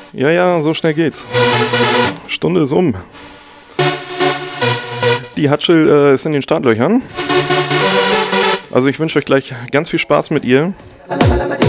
Ja, ja, so schnell geht's. Stunde ist um. Die Hatschel ist in den Startlöchern. Also ich wünsche euch gleich ganz viel Spaß mit ihr.